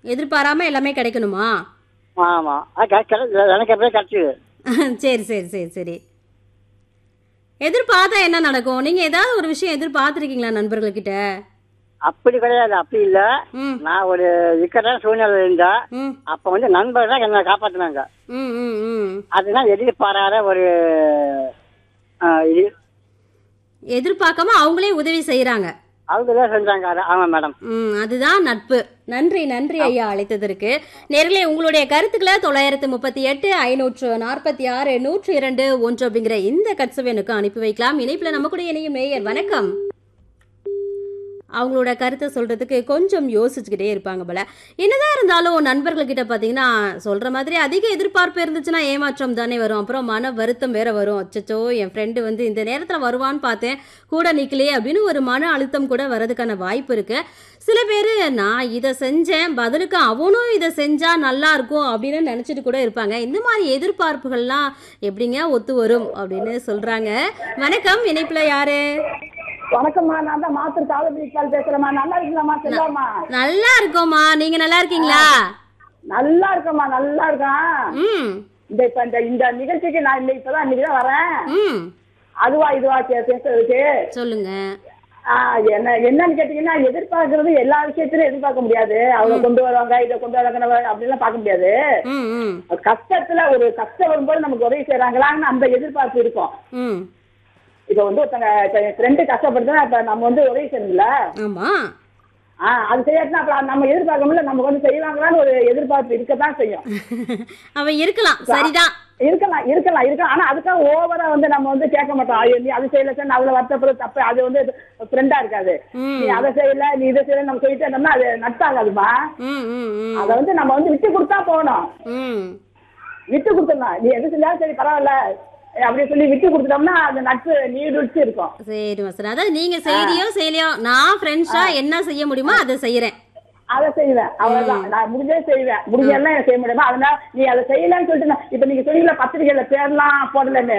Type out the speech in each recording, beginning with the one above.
எதிர்பாராம எல்லாமே கிடைக்கணுமா? ஆமா எனக்கு எப்படியே கிடைச்சிது. சரி சரி சரி சரி. எதிர்பார்த்தா என்ன நடக்கும்? நீங்க ஏதாவது ஒரு விஷயம் எதிர்பார்த்திருக்கீங்களா நண்பர்கள் கிட்ட? அப்படி கிடையாது, அப்படி இல்ல. ம் நான் ஒரு இக்கட்டான சூழ்நிலை இருந்தா ம் அப்ப வந்து நண்பர் தான் என்ன காப்பாத்தினாங்க. ம் ம் ம். அதுதான் எதிர்பாராத ஒரு இது. எதிர்பார்க்காம அவங்களே உதவி செய்யறாங்க. அவங்கதான் செஞ்சாங்க. ஆமா மேடம். அதுதான் நட்பு. நன்றி நன்றி ஐயா அழைத்ததற்கு. நேர்களே, உங்களுடைய கருத்துக்களை 938 546 102 அப்படிங்கிற இந்த கட்சவேனுக்கு அனுப்பி வைக்கலாம். இணைப்புல நம்ம கூட இணையும் நேயர் வணக்கம். அவங்களோட கருத்தை சொல்றதுக்கு கொஞ்சம் யோசிச்சுக்கிட்டே இருப்பாங்க போல. என்னதான் இருந்தாலும் நண்பர்கள் கிட்ட பாத்தீங்கன்னா சொல்ற மாதிரி அதிக எதிர்பார்ப்பு இருந்துச்சுன்னா ஏமாற்றம் தானே வரும். அப்புறம் மன வருத்தம் வேற வரும். அச்சச்சோ, என் ஃப்ரெண்டு வந்து இந்த நேரத்துல வருவான்னு பார்த்தேன், கூட நிக்கலையே அப்படின்னு ஒரு மன அழுத்தம் கூட வரதுக்கான வாய்ப்பு இருக்கு. சில பேர் நான் இதை செஞ்சேன், பதிலுக்கு அவனும் இதை செஞ்சா நல்லா இருக்கும் அப்படின்னு நினைச்சிட்டு கூட இருப்பாங்க. இந்த மாதிரி எதிர்பார்ப்புகள்லாம் எப்படிங்க ஒத்து வரும் அப்படின்னு சொல்றாங்க. வணக்கம், இணைப்புல யாரு? வணக்கம்மா, நான் தான் மாத்திர காலபிரிக்கால் பேசுறேம்மா. நல்லா இருக்கீங்களாம்மா? செல்லாமா? நல்லா இருக்கோம்மா, நீங்க நல்லா இருக்கீங்களா? நல்லா இருக்கம்மா, நல்லா இருக்கேன். இந்த நிகழ்ச்சிக்கு நான் இப்பதான் இன்னைக்குதான் வரேன். அதுவா இதுவா பேசுறதுக்கு சொல்லுங்க. என்னன்னு கேட்டீங்கன்னா, எதிர்பார்க்கறது எல்லா விஷயத்திலும் எதிர்பார்க்க முடியாது. அவங்க கொண்டு வருவாங்க, இதை கொண்டு வராங்க அப்படின்லாம் பார்க்க முடியாது. கஷ்டத்துல ஒரு கஷ்டம் வரும்போது நமக்கு உதவி செய்யறாங்களான்னு அந்த எதிர்பார்ப்பு இருக்கும். இப்ப வந்து ஒருத்தங்க ஃப்ரெண்டு கஷ்டப்படுதுன்னா இப்ப நம்ம வந்து உதவி செய்யணும்ல. அது செய்யாதுன்னா அப்ப நம்ம எதிர்பார்க்க முடியல, நமக்கு வந்து செய்வாங்களான்னு ஒரு எதிர்பார்ப்பு இருக்கத்தான் செய்யும். அவன் இருக்கலாம், சரிதான், இருக்கலாம். ஆனா அதுக்காக ஓவரா வந்து நம்ம வந்து கேட்க மாட்டோம். நீ அது செய்யல சார், அவ்வளவு வருத்தப்படுறது தப்பு. அது வந்து ஃப்ரெண்டா இருக்காது. நீ அதை செய்யல, நீ இதை செய்யல நம்ம சொல்லிட்டே இருந்தோம்னா அது நட்பாகாதுமா. அதை வந்து நம்ம வந்து விட்டு கொடுத்தா போகணும். விட்டு கொடுத்தோம்னா நீ எது செஞ்சாலும் சரி பரவாயில்ல அப்படி சொல்லி விட்டு கொடுத்துட்டோம்னா அந்த நட்பு நீடுச்சு இருக்கும். சரி சார், அதாவது நீங்க செய்யறியோ செய்யலையோ, நான் ஃப்ரெண்ட்ஸா என்ன செய்ய முடியுமோ அதை செய்யறேன், அதை செய்வேன், அவ்வளவுதான். நான் முடிஞ்சே செய்வேன், முடிஞ்செல்லாம் எனக்கு செய்ய முடியுமா. அதனால நீ அதை செய்யலன்னு சொல்லிட்டு இப்ப நீங்க சொன்னீங்களா பத்திரிகையில பேர்லாம் போடலன்னு,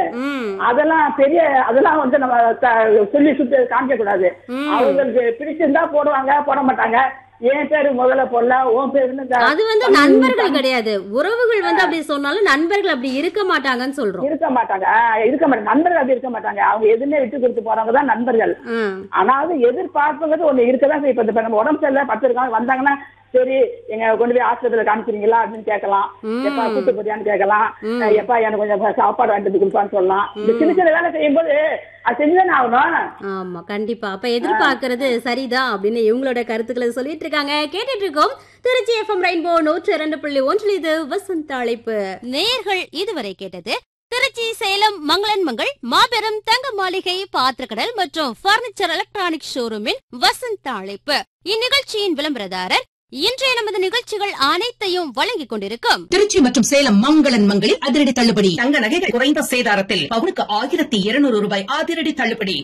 அதெல்லாம் வந்து நம்ம சொல்லி சுட்டு காமிக்க கூடாது. அவங்களுக்கு பிடிச்சிருந்தா போடுவாங்க, போட மாட்டாங்க. என் பேரு முதல்ல போடல, உன் பேரு. அது வந்து நண்பர்கள் கிடையாது, உறவுகள் வந்து அப்படி சொன்னாலும் நண்பர்கள் அப்படி இருக்க மாட்டாங்கன்னு சொல்றோம். இருக்க மாட்டாங்க நண்பர்கள் அப்படி இருக்க மாட்டாங்க. அவங்க எதுவுமே விட்டு கொடுத்து போறவங்க தான் நண்பர்கள். ஆனாலும் எதிர்பார்ப்புங்கிறது ஒண்ணு இருக்கதான். இப்ப நம்ம உடம்பு சரியில்லை 10 இருக்காங்க வந்தாங்கன்னா, சரி எங்க கொண்டு போய் ஆஸ்பத்திரியில காமிக்கிறீங்களா அப்படின்னு கேட்கலாம். எப்பா கூட்டு போறியான்னு கேட்கலாம். எப்பா எனக்கு கொஞ்சம் சாப்பாடு வாங்கிட்டு கொடுப்பான்னு சொல்லலாம். இந்த சின்ன சின்ன வேலை செய்யும் போது அது செஞ்சுதானே ஆகணும். ஆமா, கண்டிப்பா. அப்ப எதிர்பார்க்கறது சரிதான் அப்படின்னு இவங்களோட கருத்துக்களை சொல்லிட்டு இருக்காங்க. கேட்டுட்டு இருக்கோம் திருச்சி FM ரெயின்போ 102.1. இது வசந்த அழைப்பு. நேர்கள் இதுவரை கேட்டது திருச்சி சேலம் மங்களன் மங்கள் மாபெரும் தங்க மாளிகை பாத்திரக்கடல் மற்றும் பர்னிச்சர் எலக்ட்ரானிக் ஷோரூமின் வசந்த அழைப்பு. இந்நிகழ்ச்சியின் விளம்பரதாரர் இன்றைய நமது நிகழ்ச்சிகள் அனைத்தையும் வழங்கிக் கொண்டிருக்கும் திருச்சி மற்றும் சேலம் மங்களன் மங்களில் அதிரடி தள்ளுபடி. தங்க நகைகள் குறைந்த சேதாரத்தில் பவுனுக்கு 1200 ரூபாய் அதிரடி தள்ளுபடி.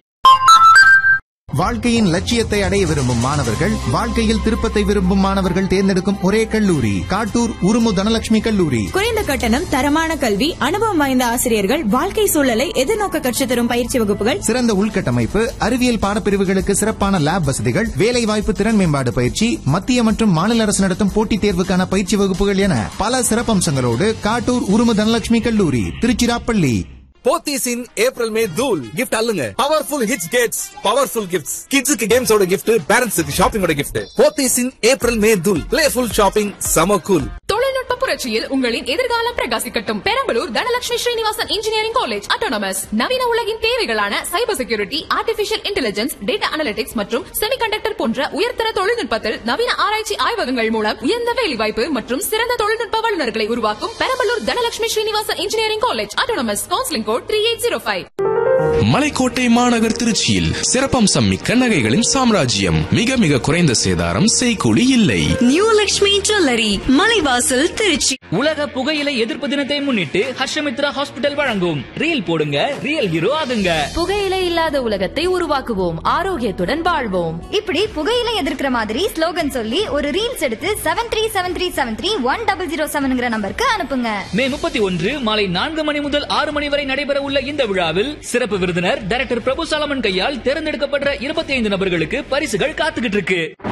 வாழ்க்கையின் லட்சியத்தை அடைய விரும்பும் மாணவர்கள், வாழ்க்கையில் திருப்பத்தை விரும்பும் மாணவர்கள் தேர்ந்தெடுக்கும் ஒரே கல்லூரி காட்டூர் உருமு தனலட்சுமி கல்லூரி. குறைந்த கட்டணம், தரமான கல்வி, அனுபவம் வாய்ந்த ஆசிரியர்கள், வாழ்க்கை சூழலை எதிர்நோக்க கற்றுத் தரும் பயிற்சி வகுப்புகள், சிறந்த உள்கட்டமைப்பு, அறிவியல் பாடப்பிரிவுகளுக்கு சிறப்பான லேப் வசதிகள், வேலைவாய்ப்பு திறன் மேம்பாடு பயிற்சி, மத்திய மற்றும் மாநில அரசு நடத்தும் போட்டித் தேர்வுக்கான பயிற்சி வகுப்புகள் என பல சிறப்பம்சங்களோடு காட்டூர் உருமு தனலட்சுமி கல்லூரி, திருச்சிராப்பள்ளி. போத்தீஸ் இன் ஏப்ரல் மே தூள் gift அல்லுங்க. Powerful hits Gates powerful gifts. கிட்ஸுக்கு கேம்ஸோட கிஃப்ட், பேரண்ட்ஸுக்கு ஷாப்பிங்கோட கிஃப்ட். போத்தீஸ் இன் ஏப்ரல் மே தூள் பிளேஃபுல் ஷாப்பிங் சம கூல். தொழில்நுட்ப புரட்சியில் உங்களின் எதிர்காலம் பிரகாசிக்கட்டும். Perambalur Dhanalakshmi Srinivasan engineering college autonomous. நவீன உலகின் தேவைகளான cyber security, artificial intelligence, data analytics மற்றும் செமிகண்டக்டர் போன்ற உயர்தர தொழில்நுட்பத்தில் நவீன ஆராய்ச்சி ஆய்வகங்கள் மூலம் உயர்ந்த வேலைவாய்ப்பு மற்றும் சிறந்த தொழில்நுட்ப வல்லுநர்களை உருவாக்கும் Perambalur Dhanalakshmi Srinivasan engineering college autonomous. Counselling code 3805. மலைக்கோட்டை மாநகர் திருச்சியில் சிறப்பம்சம் மிக்க நகைகளின் சாம்ராஜ்யம். மிக மிக குறைந்த சேதாரம், செய்கூலி இல்லை. New Lakshmi jewellery, Malaivasal, Trichy. உலக புகையிலை எதிர்ப்பு தினத்தை முன்னிட்டு ஹர்ஷமித்ரா ஹாஸ்பிட்டல் வழங்கும் ரீல் போடுங்க, ரியல் ஹீரோ ஆகுங்க. புகையிலை இல்லாத உலகத்தை உருவாக்குவோம், ஆரோக்கியத்துடன் வாழ்வோம். இப்படி புகையிலை எதிர்க்கிற மாதிரி ஸ்லோகன் சொல்லி ஒரு ரீல்ஸ் எடுத்து 7373731007 நம்பருக்கு அனுப்புங்க. மே 31 மாலை 4 மணி முதல் 6 மணி வரை நடைபெற உள்ள இந்த விழாவில் சிறப்பு விருந்தினர் டைரக்டர் பிரபு சாலமன் கையால் தேர்ந்தெடுக்கப்பட்ட 25 நபர்களுக்கு பரிசுகள் காத்துக்கிட்டு இருக்கு.